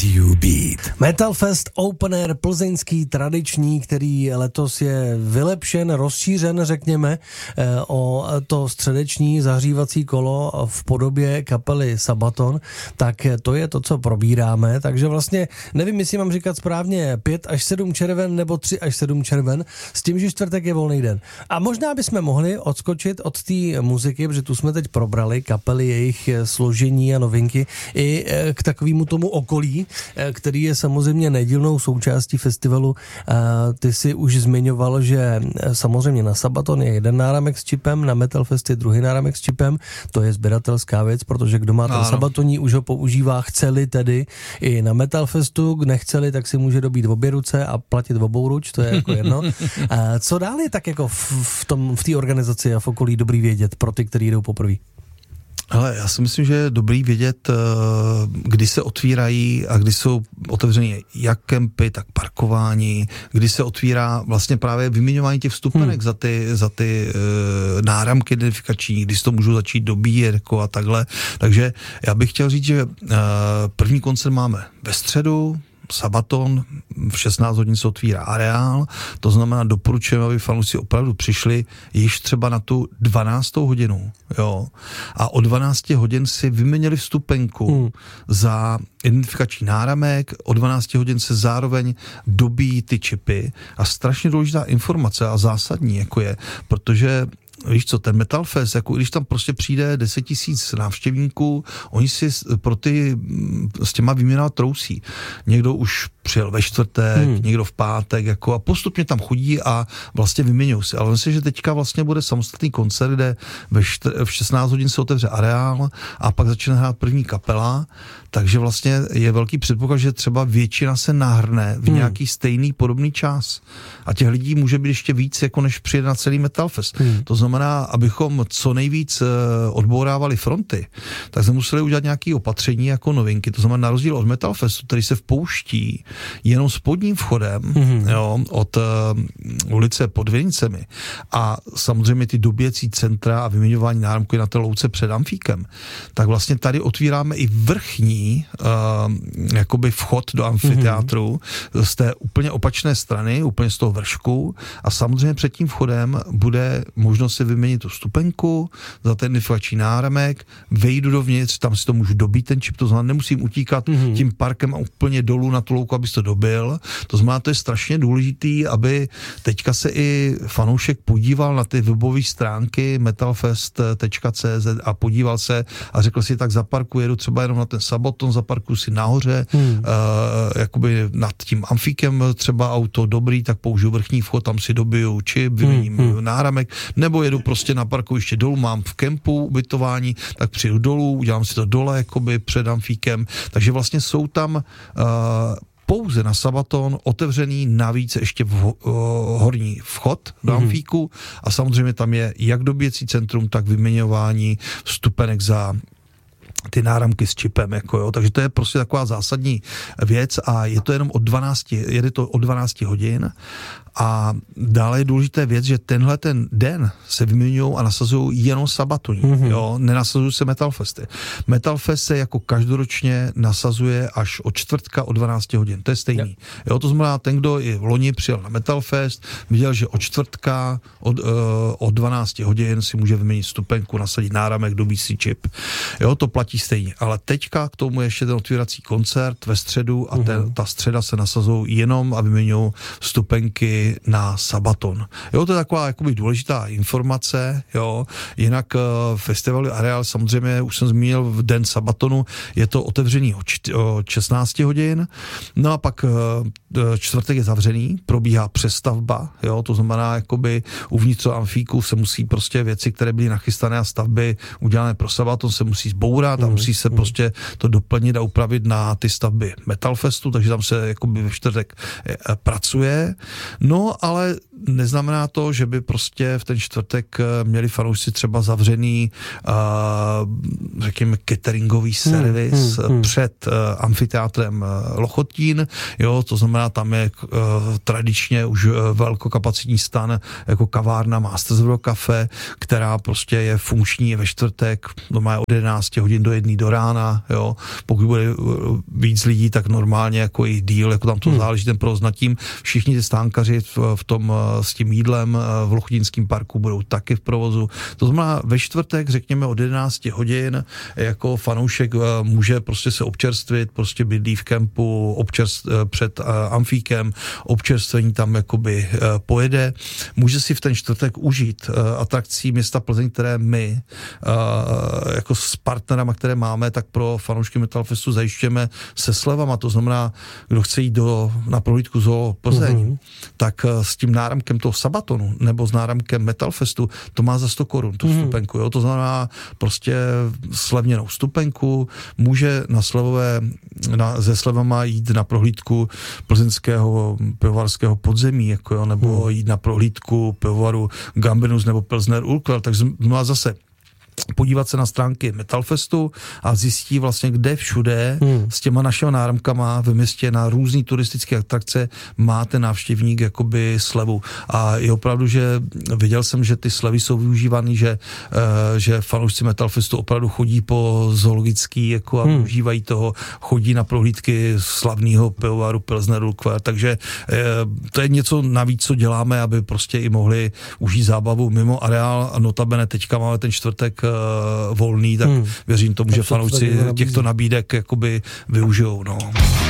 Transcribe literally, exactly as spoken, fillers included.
Radio Beat. Metal Fest Open Air plzeňský, tradiční, který letos je vylepšen, rozšířen, řekněme, o to středeční zahřívací kolo v podobě kapely Sabaton, tak to je to, co probíráme, takže vlastně nevím, jestli mám říkat správně pět až sedm červen nebo tři až sedm červen, s tím, že čtvrtek je volný den. A možná bychom mohli odskočit od té muziky, protože tu jsme teď probrali kapely, jejich složení a novinky, i k takovému tomu okolí, který je samozřejmě nedílnou součástí festivalu. Ty si už zmiňoval, že samozřejmě na Sabaton je jeden náramek s čipem, na Metal Fest je druhý náramek s čipem, to je sběratelská věc, protože kdo má ten ano. Sabatoní, už ho používá, chceli tedy i na Metal Festu, nechceli, tak si může dobít obě ruce a platit obou ruč, to je jako jedno. Co dál je tak jako v, v tom, v té organizaci a v okolí dobrý vědět pro ty, kteří jdou poprvé? Ale já si myslím, že je dobrý vědět, kdy se otvírají a kdy jsou otevřený jak kempy, tak parkování, kdy se otvírá vlastně právě vyměňování těch vstupenek hmm. za ty, za ty uh, náramky identifikační, kdy si to můžou začít dobíjet jako a takhle. Takže já bych chtěl říct, že uh, první koncert máme ve středu, Sabaton, v šestnáct hodin se otvírá areál, to znamená doporučujeme, aby fanoušci opravdu přišli již třeba na tu dvanáctou hodinu, jo, a o dvanácti hodin si vyměnili vstupenku hmm. za identifikační náramek, o dvanácti hodin se zároveň dobíjí ty čipy a strašně důležitá informace a zásadní, jako je, protože víš co, ten Metal Fest, jako když tam prostě přijde deset tisíc návštěvníků, oni si pro ty s těma výměnama trousí. Někdo už přijel ve čtvrtek, hmm. někdo v pátek, jako a postupně tam chodí a vlastně vyměňují si. Ale myslím, že teďka vlastně bude samostatný koncert, kde ve štr- v šestnáct hodin se otevře areál a pak začne hrát první kapela, takže vlastně je velký předpoklad, že třeba většina se nahrne v nějaký hmm. stejný podobný čas. A těch lidí může být ještě víc, jako než přijede na celý Metal Fest. Hmm. To znamená, abychom co nejvíc odbourávali fronty, tak jsme museli udělat nějaké opatření jako novinky. To znamená, na rozdíl od Metal Festu, který se vpouští jenom spodním vchodem, mm-hmm. jo, od uh, ulice pod Vinicemi a samozřejmě ty doběcí centra a vyměňování náramku na té louce před amfíkem, tak vlastně tady otvíráme i vrchní uh, jakoby vchod do amfiteátru mm-hmm. z té úplně opačné strany, úplně z toho vršku a samozřejmě před tím vchodem bude možnost si vyměnit tu vstupenku za ten identifikační náramek, vejdu dovnitř, tam si to můžu dobít ten čip, to znamená, nemusím utíkat mm-hmm. tím parkem a úplně dolů na tu louku, abys to dobil. To znamená, to je strašně důležitý, aby teďka se i fanoušek podíval na ty webové stránky metalfest tečka cé zet a podíval se a řekl si, tak zaparkuji, jedu třeba jenom na ten Sabaton, zaparkuji si nahoře, hmm. uh, jakoby nad tím amfíkem třeba auto dobrý, tak použiju vrchní vchod, tam si dobiju čip, vyměním hmm. náramek, nebo jedu prostě na parkoviště dolů, mám v kempu ubytování, tak přijdu dolů, udělám si to dole, jakoby před amfíkem, takže vlastně jsou tam uh, pouze na Sabaton otevřený navíc ještě v ho, uh, horní vchod do mm-hmm. amfíku a samozřejmě tam je jak dobíjecí centrum, tak vyměňování vstupenek za ty náramky s čipem, jako jo, takže to je prostě taková zásadní věc a je to jenom od dvanácti, jede to od dvanácti hodin a dále je důležitá věc, že tenhle ten den se vyměňují a nasazují jenom Sabatoní, mm-hmm. jo, nenasazují se Metal Festy. Metal Fest se jako každoročně nasazuje až od čtvrtka od dvanácti hodin, to je stejný. Yep. Jo, to znamená, ten, kdo i v loni přijel na Metal Fest, viděl, že od čtvrtka od, uh, od dvanácti hodin si může vyměnit vstupenku, nasadit náramek, dobít si čip. Jo, to platí stejně. Ale teďka k tomu je ještě ten otvírací koncert ve středu a ten, mm-hmm. ta středa se nasazují jenom a vyměňují vstupenky na Sabaton. Jo, to je taková jakoby důležitá informace, jo. Jinak uh, festivalu Areál samozřejmě, už jsem zmínil, v den Sabatonu je to otevřený od šestnácti hodin, no a pak uh, čtvrtek je zavřený, probíhá přestavba, jo, to znamená jakoby uvnitř amfíku se musí prostě věci, které byly nachystané a stavby udělané pro Sabaton se musí zbourat mm. a musí se mm. prostě to doplnit a upravit na ty stavby Metal Festu, takže tam se jakoby ve čtvrtek pracuje. No, ale neznamená to, že by prostě v ten čtvrtek měli fanoušci třeba zavřený, uh, řekněme, cateringový servis hmm, hmm, před uh, amfiteátrem uh, Lochotín, jo, to znamená, tam je uh, tradičně už uh, velkokapacitní stan jako kavárna Mastersboro Cafe, která prostě je funkční ve čtvrtek, doma je od jedenácti hodin do jedné do rána, jo, pokud bude uh, víc lidí, tak normálně jako i díl, jako tam to hmm. záleží ten provoz nad tím, všichni ty stánkaři v, v tom uh, s tím jídlem uh, v Lochotínském parku budou taky v provozu. To znamená, ve čtvrtek, řekněme od jedenácti hodin, jako fanoušek uh, může prostě se občerstvit, prostě bydlí v kempu, občerst, uh, před uh, amfíkem, občerstvení tam jakoby uh, pojede. Může si v ten čtvrtek užít uh, atrakcí města Plzeň, které my uh, jako s partnerama, které máme, tak pro fanoušky Metalfestu zajišťujeme se slevama. To znamená, kdo chce jít do, na prohlídku Zoo Plzeň, mm-hmm. tak uh, s tím náramkem toho Sabatonu nebo s náramkem Metalfestu, to má za sto korun tu mm-hmm. vstupenku. Jo? To znamená prostě slevněnou vstupenku, může na slevové, na, se slevama jít na prohlídku plzeňského pivovarského podzemí, jako jo, nebo mm. jít na prohlídku pivovaru Gambrinus nebo Pilsner Urquell, takže má zase podívat se na stránky Metalfestu a zjistí vlastně, kde všude hmm. s těma našimi náramkama ve městě na různý turistické atrakce má ten návštěvník jakoby slevu. A je opravdu, že viděl jsem, že ty slevy jsou využívaný, že, uh, že fanoušci Metalfestu opravdu chodí po zoologický jako a hmm. užívají toho, chodí na prohlídky slavného pivovaru Pilsner Urquell, takže uh, to je něco navíc, co děláme, aby prostě i mohli užít zábavu mimo areál a notabene teďka máme ten čtvrtek volný, tak hmm. věřím tomu, tak že fanoušci těchto nabídek jakoby využijou. No.